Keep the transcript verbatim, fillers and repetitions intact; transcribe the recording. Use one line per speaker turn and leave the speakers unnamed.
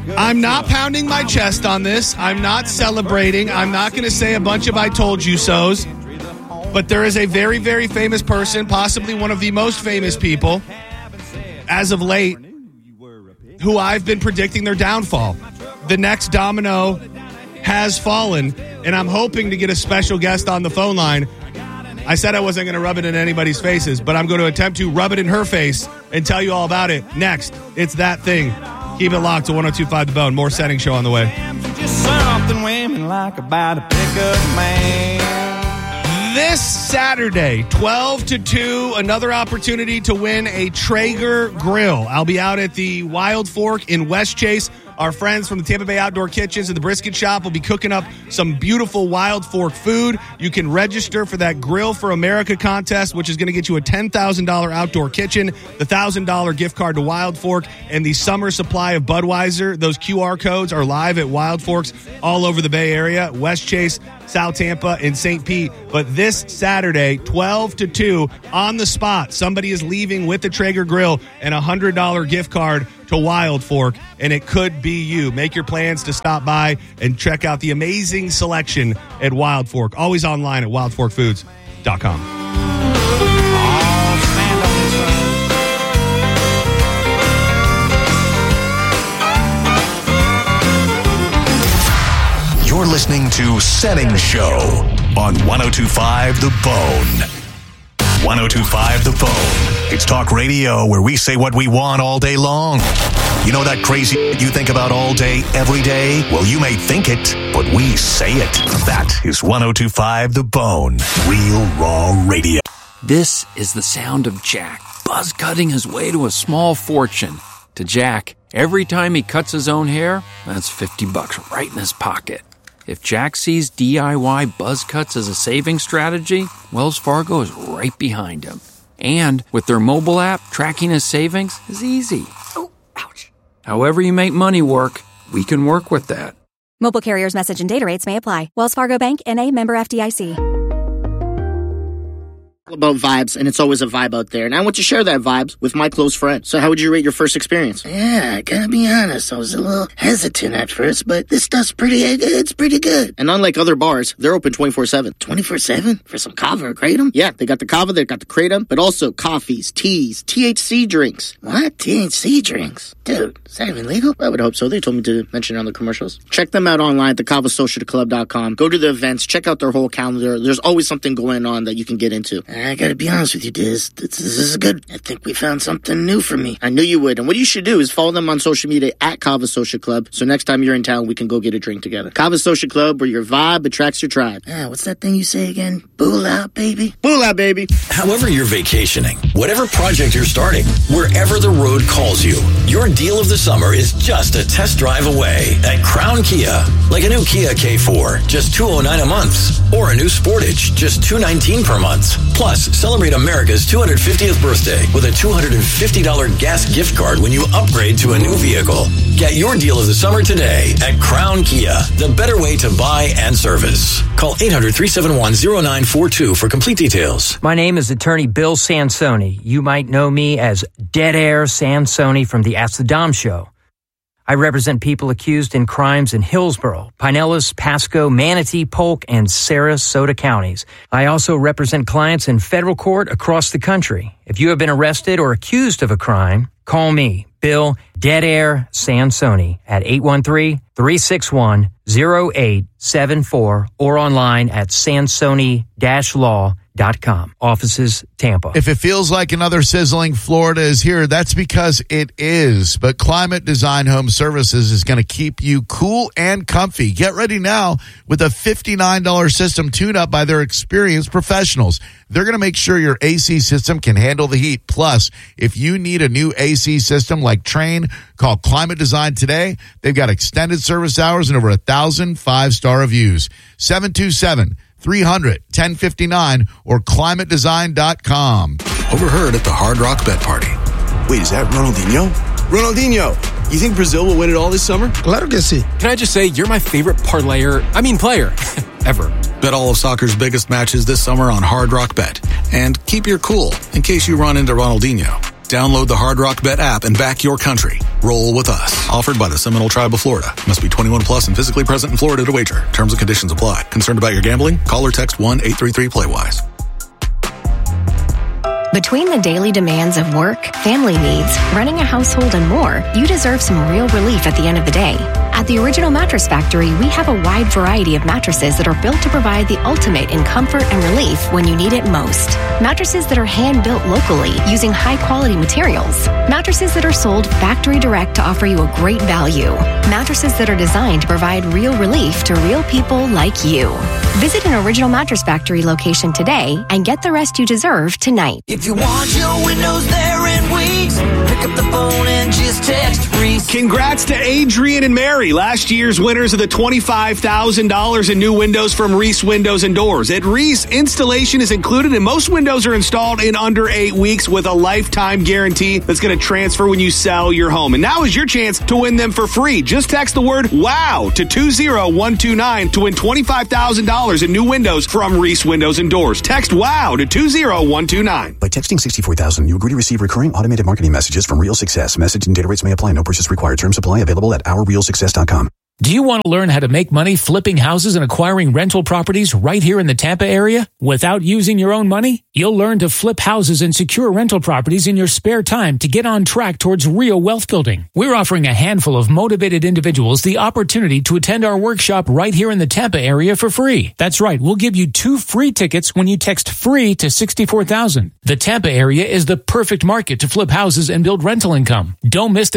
I'm not pounding my chest on this. I'm not celebrating. I'm not going to say a bunch of I told you so's. But there is a very, very famous person, possibly one of the most famous people, as of late, who I've been predicting their downfall. The next domino has fallen, and I'm hoping to get a special guest on the phone line. I said I wasn't going to rub it in anybody's faces, but I'm going to attempt to rub it in her face and tell you all about it next. It's That Thing. Keep it locked to one oh two point five The Bone. More Setting Show on the way.
Just something women like about a pickup man.
This Saturday, twelve to two, another opportunity to win a Traeger grill. I'll be out at the Wild Fork in West Chase. Our friends from the Tampa Bay Outdoor Kitchens and the Brisket Shop will be cooking up some beautiful Wild Fork food. You can register for that Grill for America contest, which is going to get you a ten thousand dollars outdoor kitchen, the one thousand dollars gift card to Wild Fork, and the summer supply of Budweiser. Those Q R codes are live at Wild Forks all over the Bay Area, West Chase, South Tampa, and Saint Pete. But this Saturday, twelve to two, on the spot, somebody is leaving with the Traeger grill and a one hundred dollars gift card to Wild Fork, and it could be you. Make your plans to stop by and check out the amazing selection at Wild Fork. Always online at wild fork foods dot com.
You're listening to Setting Show on one oh two point five The Bone. one oh two point five The Bone. It's talk radio where we say what we want all day long. You know that crazy you think about all day, every day? Well, you may think it, but we say it. That is one oh two point five The Bone. Real raw radio.
This is the sound of Jack buzz cutting his way to a small fortune. To Jack, every time he cuts his own hair, that's fifty bucks right in his pocket. If Jack sees D I Y buzz cuts as a saving strategy, Wells Fargo is right behind him. And with their mobile app, tracking his savings is easy. Oh, ouch. However you make money work, we can work with that.
Mobile carriers' message and data rates may apply. Wells Fargo Bank, N A, member F D I C.
About vibes, and it's always a vibe out there, and I want to share that vibes with my close friend. So how would you rate your first experience?
Yeah, I gotta be honest, I was a little hesitant at first, but this stuff's pretty, it's pretty good.
And unlike other bars, they're open twenty-four seven.
twenty-four seven? For some kava or kratom?
Yeah, they got the kava, they got the kratom, but also coffees, teas, T H C drinks.
What? T H C drinks? Dude, is that even legal?
I would hope so. They told me to mention it on the commercials. Check them out online at the kava social club dot com. Go to the events, check out their whole calendar. There's always something going on that you can get into.
I gotta be honest with you, Diz. This, this is good. I think we found something new for me.
I knew you would. And what you should do is follow them on social media at Kava Social Club. So next time you're in town, we can go get a drink together. Kava Social Club, where your vibe attracts your tribe.
Ah, what's that thing you say again? Bool out, baby.
Bool out, baby.
However you're vacationing, whatever project you're starting, wherever the road calls you, your deal of the summer is just a test drive away at Crown Kia. Like a new Kia K four, just two hundred nine dollars a month. Or a new Sportage, just two hundred nineteen dollars per month. Plus, celebrate America's two hundred fiftieth birthday with a two hundred fifty dollars gas gift card when you upgrade to a new vehicle. Get your deal of the summer today at Crown Kia, the better way to buy and service. Call eight hundred, three seven one, zero nine four two for complete details.
My name is attorney Bill Sansoni. You might know me as Dead Air Sansoni from the Ask the Dom show. I represent people accused in crimes in Hillsborough, Pinellas, Pasco, Manatee, Polk, and Sarasota counties. I also represent clients in federal court across the country. If you have been arrested or accused of a crime, call me, Bill Dead Air Sansoni, at eight one three, three six one, zero eight seven four or online at sansoni dash law dot com. Offices, Tampa.
If it feels like another sizzling Florida is here, that's because it is. But Climate Design Home Services is going to keep you cool and comfy. Get ready now with a fifty-nine dollars system tune-up by their experienced professionals. They're going to make sure your A C system can handle the heat. Plus, if you need a new A C system like Trane, call Climate Design today. They've got extended service hours and over a thousand five-star reviews. seven two seven, three hundred, ten fifty-nine or climate design dot com.
Overheard at the Hard Rock Bet Party. Wait, is that Ronaldinho? Ronaldinho, you think Brazil will win it all this summer?
Claro que sí.
Can I just say, you're my favorite parlayer, I mean player, ever.
Bet all of soccer's biggest matches this summer on Hard Rock Bet. And keep your cool in case you run into Ronaldinho. Download the Hard Rock Bet app and back your country. Roll with us. Offered by the Seminole Tribe of Florida. Must be twenty-one plus and physically present in Florida to wager. Terms and conditions apply. Concerned about your gambling? Call or text one eight three three play wise.
Between the daily demands of work, family needs, running a household, and more, you deserve some real relief at the end of the day. At the Original Mattress Factory, we have a wide variety of mattresses that are built to provide the ultimate in comfort and relief when you need it most. Mattresses that are hand-built locally using high-quality materials. Mattresses that are sold factory direct to offer you a great value. Mattresses that are designed to provide real relief to real people like you. Visit an Original Mattress Factory location today and get the rest you deserve tonight.
If you want your windows there in weeks, pick up the phone and just text Reese.
Congrats to Adrian and Mary, last year's winners of the twenty-five thousand dollars in new windows from Reese Windows and Doors. At Reese, installation is included and most windows are installed in under eight weeks with a lifetime guarantee that's going to transfer when you sell your home. And now is your chance to win them for free. Just text the word WOW to two zero one two nine to win twenty-five thousand dollars in new windows from Reese Windows and Doors. Text WOW to two zero one two nine.
By texting sixty-four thousand, you agree to receive recurring automated marketing messages from Real Success. Message and data rates may apply. No purchase required. Terms apply. Available at our real success dot com.
Do you want to learn how to make money flipping houses and acquiring rental properties right here in the Tampa area without using your own money? You'll learn to flip houses and secure rental properties in your spare time to get on track towards real wealth building. We're offering a handful of motivated individuals the opportunity to attend our workshop right here in the Tampa area for free. That's right. We'll give you two free tickets when you text FREE to sixty-four thousand. The Tampa area is the perfect market to flip houses and build rental income. Don't miss the